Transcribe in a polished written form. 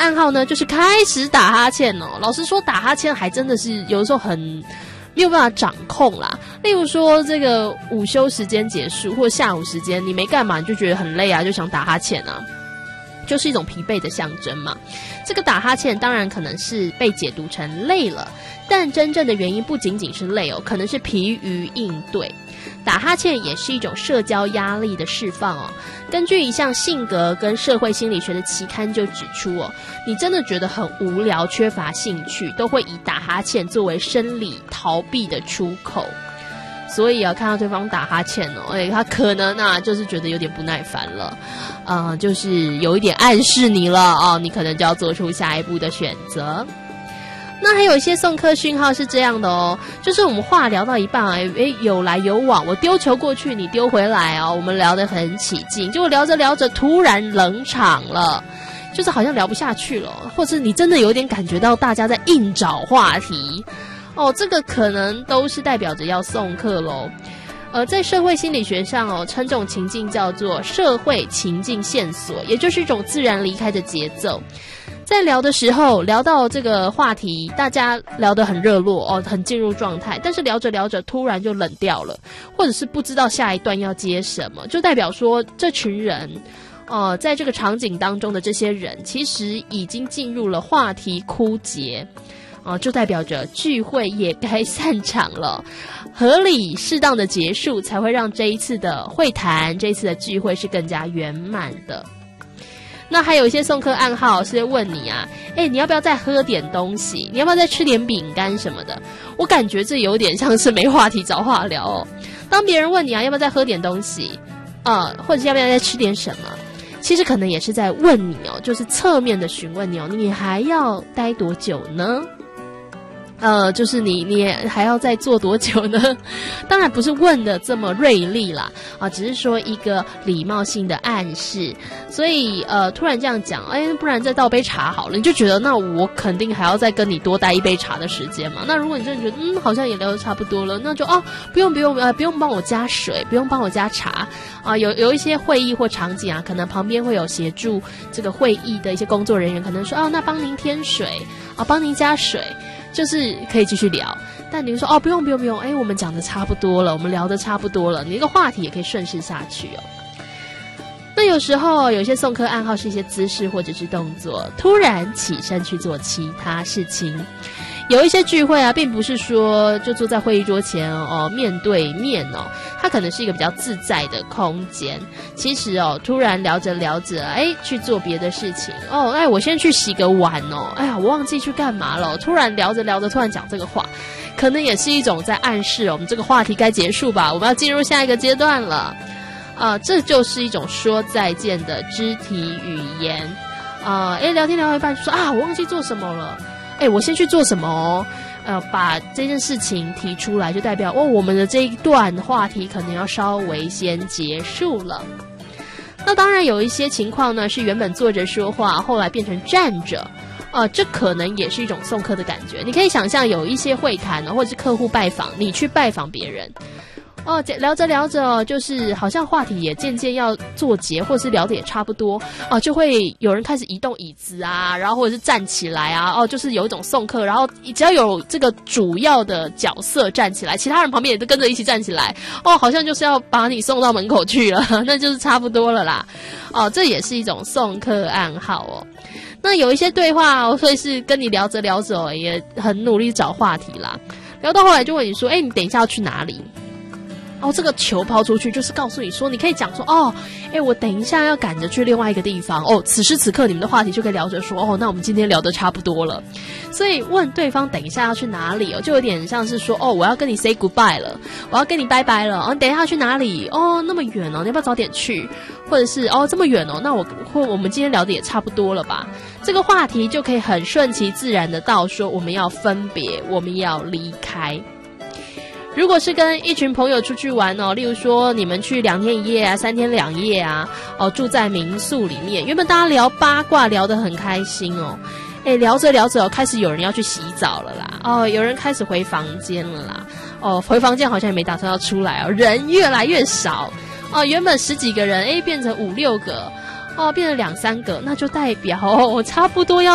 暗号呢，就是开始打哈欠哦。老实说，打哈欠还真的是有的时候很没有办法掌控啦。例如说，这个午休时间结束或下午时间，你没干嘛，你就觉得很累啊，就想打哈欠啊。就是一种疲惫的象征嘛。这个打哈欠当然可能是被解读成累了，但真正的原因不仅仅是累哦，可能是疲于应对。打哈欠也是一种社交压力的释放哦。根据一项性格跟社会心理学的期刊就指出哦，你真的觉得很无聊、缺乏兴趣，都会以打哈欠作为生理逃避的出口。所以啊，看到对方打哈欠哦，他可能啊就是觉得有点不耐烦了，就是有一点暗示你了哦，你可能就要做出下一步的选择。那还有一些送客讯号是这样的哦，就是我们话聊到一半有来有往，我丢球过去，你丢回来哦，我们聊得很起劲，结果聊着聊着突然冷场了，就是好像聊不下去了，或是你真的有点感觉到大家在硬找话题哦，这个可能都是代表着要送客咯。在社会心理学上哦，称这种情境叫做社会情境线索，也就是一种自然离开的节奏。在聊的时候，聊到这个话题，大家聊得很热络哦，很进入状态，但是聊着聊着突然就冷掉了，或者是不知道下一段要接什么，就代表说这群人在这个场景当中的这些人其实已经进入了话题枯竭就代表着聚会也该散场了，合理适当的结束才会让这一次的会谈，这一次的聚会是更加圆满的。那还有一些送客暗号是问你啊，你要不要再喝点东西？你要不要再吃点饼干什么的？我感觉这有点像是没话题找话聊哦。当别人问你啊，要不要再喝点东西或者是要不要再吃点什么，其实可能也是在问你哦，就是侧面的询问你哦，你还要待多久呢？就是你还要再做多久呢？当然不是问的这么锐利啦，只是说一个礼貌性的暗示。所以突然这样讲，不然再倒杯茶好了，你就觉得那我肯定还要再跟你多待一杯茶的时间嘛。那如果你真的觉得好像也聊得差不多了，那就不用帮我加水，不用帮我加茶有一些会议或场景可能旁边会有协助这个会议的一些工作人员，可能说那帮您添水帮您加水。就是可以继续聊，但你说不用，我们讲的差不多了，我们聊的差不多了，你一个话题也可以顺势下去哦。那有时候有些送客暗号是一些姿势或者是动作，突然起身去做其他事情。有一些聚会并不是说就坐在会议桌前面对面它可能是一个比较自在的空间。其实突然聊着聊着去做别的事情我先去洗个碗我忘记去干嘛了，突然聊着聊着突然讲这个话，可能也是一种在暗示我们这个话题该结束吧，我们要进入下一个阶段了这就是一种说再见的肢体语言聊天聊到一半就说我忘记做什么了，我先去做什么把这件事情提出来，就代表我们的这一段话题可能要稍微先结束了。那当然有一些情况呢，是原本坐着说话，后来变成站着这可能也是一种送客的感觉。你可以想象有一些会谈或者是客户拜访，你去拜访别人聊着聊着就是好像话题也渐渐要做结，或是聊得也差不多就会有人开始移动椅子然后或者是站起来就是有一种送客，然后只要有这个主要的角色站起来，其他人旁边也都跟着一起站起来好像就是要把你送到门口去了那就是差不多了啦这也是一种送客暗号那有一些对话所以是跟你聊着聊着也很努力找话题啦，聊到后来就问你说你等一下要去哪里这个球抛出去就是告诉你说，你可以讲说我等一下要赶着去另外一个地方此时此刻你们的话题就可以聊着说那我们今天聊得差不多了。所以问对方等一下要去哪里就有点像是说我要跟你 say goodbye 了，我要跟你拜拜了你等一下要去哪里那么远你要不要早点去，或者是这么远那我们今天聊的也差不多了吧，这个话题就可以很顺其自然的到说我们要分别，我们要离开。如果是跟一群朋友出去玩例如说你们去2天1夜3天2夜住在民宿里面，原本大家聊八卦聊得很开心聊着聊着开始有人要去洗澡了啦有人开始回房间了啦回房间好像也没打算要出来人越来越少原本10几个人变成5、6个变成2、3个，那就代表差不多要